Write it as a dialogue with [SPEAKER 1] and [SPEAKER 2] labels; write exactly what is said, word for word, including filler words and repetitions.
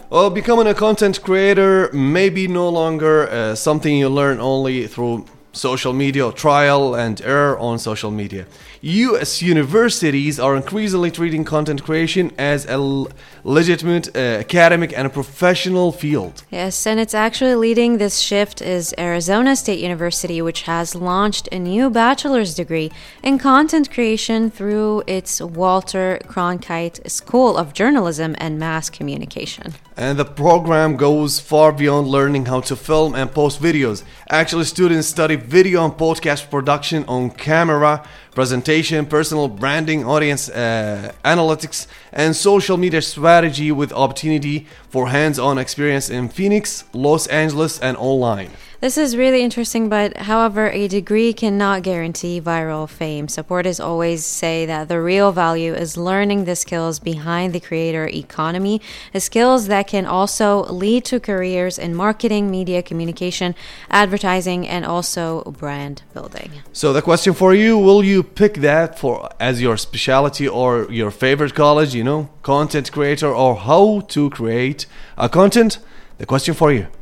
[SPEAKER 1] Well, becoming a content creator may be no longer uh, something you learn only through social media or trial and error on social media. U S universities are increasingly treating content creation as a l- legitimate uh, academic and a professional field.
[SPEAKER 2] Yes, and it's actually leading this shift is Arizona State University, which has launched a new bachelor's degree in content creation through its Walter Cronkite School of Journalism and Mass Communication.
[SPEAKER 1] And the program goes far beyond learning how to film and post videos. Actually, students study video and podcast production on camera, presentation, personal branding, audience uh, analytics, and social media strategy with opportunity for hands-on experience in Phoenix, Los Angeles, and online.
[SPEAKER 2] This is really interesting, but however, a degree cannot guarantee viral fame. Supporters always say that the real value is learning the skills behind the creator economy, the skills that can also lead to careers in marketing, media, communication, advertising, and also brand building.
[SPEAKER 1] So the question for you, will you pick that for as your specialty or your favorite college, you know, content creator or how to create a content? The question for you.